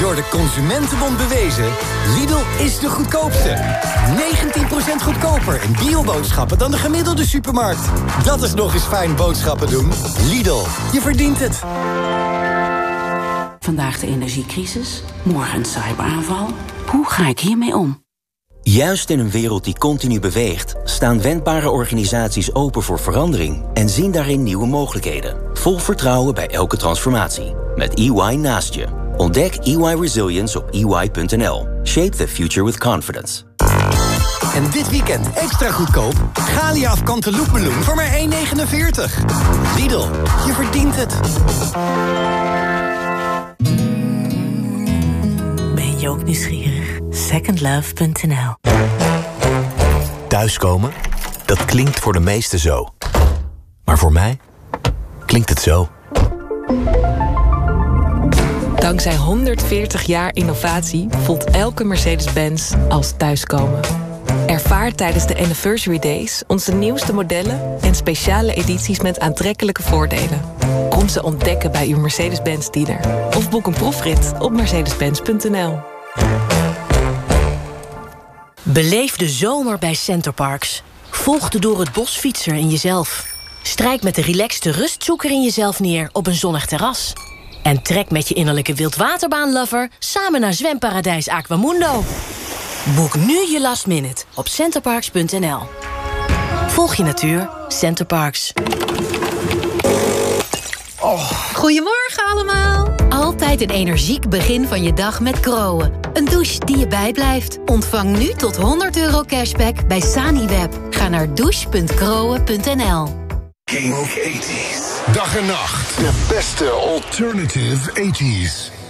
Door de Consumentenbond bewezen, Lidl is de goedkoopste. 19% goedkoper in bioboodschappen dan de gemiddelde supermarkt. Dat is nog eens fijn boodschappen doen. Lidl, je verdient het. Vandaag de energiecrisis, morgen een cyberaanval. Hoe ga ik hiermee om? Juist in een wereld die continu beweegt, staan wendbare organisaties open voor verandering en zien daarin nieuwe mogelijkheden. Vol vertrouwen bij elke transformatie. Met EY naast je. Ontdek EY Resilience op EY.nl. Shape the future with confidence. En dit weekend extra goedkoop. Galia of Cantaloupe-meloen voor maar €1,49. Lidl, je verdient het. Ben je ook nieuwsgierig? Secondlove.nl. Thuiskomen? Dat klinkt voor de meesten zo. Maar voor mij klinkt het zo. Dankzij 140 jaar innovatie voelt elke Mercedes-Benz als thuiskomen. Ervaar tijdens de Anniversary Days onze nieuwste modellen en speciale edities met aantrekkelijke voordelen. Kom ze ontdekken bij uw Mercedes-Benz dealer. Of boek een proefrit op mercedes-benz.nl. Beleef de zomer bij Centerparks. Volg de door het bos fietser in jezelf. Strijk met de relaxte rustzoeker in jezelf neer op een zonnig terras. En trek met je innerlijke wildwaterbaanlover samen naar zwemparadijs Aquamundo. Boek nu je last minute op centerparks.nl. Volg je natuur, Centerparks. Goedemorgen allemaal. Altijd een energiek begin van je dag met Groen. Een douche die je bijblijft. Ontvang nu tot €100 cashback bij Saniweb. Ga naar douche.groen.nl. King of 80s. Dag en nacht. De beste alternative 80s.